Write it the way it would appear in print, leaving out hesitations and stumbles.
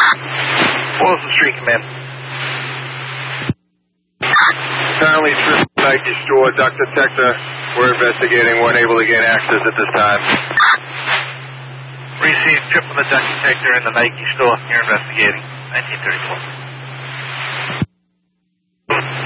Wilson Street, command. Currently through the Nike store, duck detector. We're investigating. Weren't able to gain access at this time. Received trip on the duck detector in the Nike store. You're investigating. 1934.